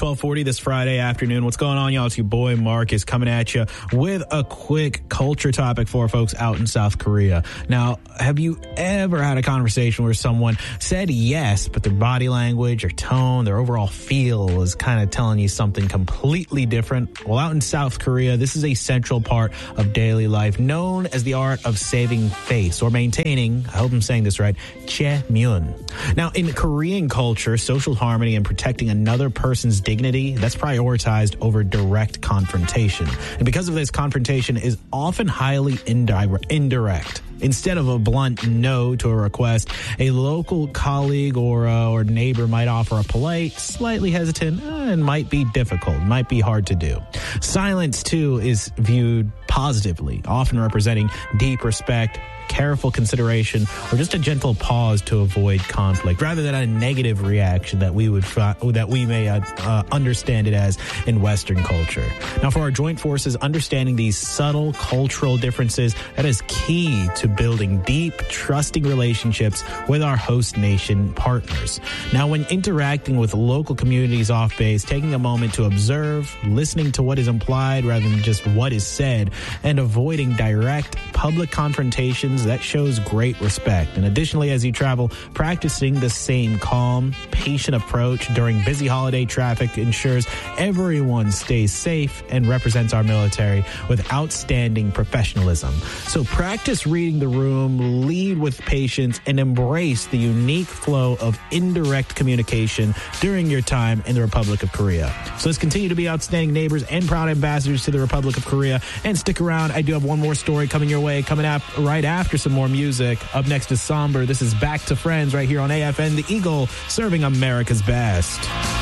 1240 this Friday afternoon. What's going on, y'all? It's your boy Marcus coming at you with a quick culture topic for folks out in South Korea. Now, have you ever had a conversation where someone said yes, but their body language or tone, their overall feel was kind of telling you something completely different? Well, out in South Korea, this is a central part of daily life known as the art of saving face or maintaining, I hope I'm saying this right, chaemyeon. Now, in Korean culture, social harmony and protecting another person's dignity, that's prioritized over direct confrontation. And because of this, confrontation is often highly indirect. Instead of a blunt no to a request, a local colleague or neighbor might offer a polite, slightly hesitant, and might be difficult, might be hard to do. Silence, too, is viewed positively, often representing deep respect, careful consideration, or just a gentle pause to avoid conflict, rather than a negative reaction that we may understand it as in Western culture. Now, for our joint forces, understanding these subtle cultural differences, that is key to building deep, trusting relationships with our host nation partners. Now, when interacting with local communities off base, taking a moment to observe, listening to what is implied rather than just what is said, and avoiding direct public confrontations, that shows great respect. And additionally, as you travel, practicing the same calm, patient approach during busy holiday traffic ensures everyone stays safe and represents our military with outstanding professionalism. So practice reading the room, lead with patience, and embrace the unique flow of indirect communication during your time in the Republic of Korea. So let's continue to be outstanding neighbors and proud ambassadors to the Republic of Korea. And stick around. I do have one more story coming your way, coming up right after some more music. Up next is Somber. This is Back to Friends right here on AFN The Eagle, serving America's best.